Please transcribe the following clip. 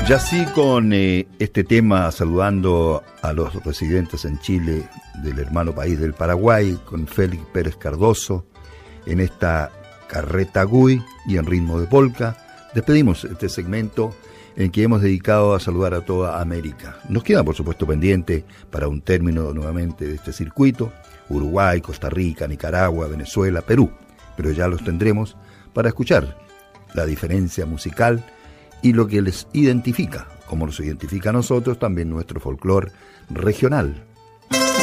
Ya sí, con este tema, saludando a los residentes en Chile del hermano país del Paraguay, con Félix Pérez Cardoso, en esta carreta Gui y en ritmo de polka, despedimos este segmento en que hemos dedicado a saludar a toda América. Nos queda, por supuesto, pendiente para un término nuevamente de este circuito, Uruguay, Costa Rica, Nicaragua, Venezuela, Perú, pero ya los tendremos para escuchar la diferencia musical y lo que les identifica, como nos identifica a nosotros también nuestro folclore regional.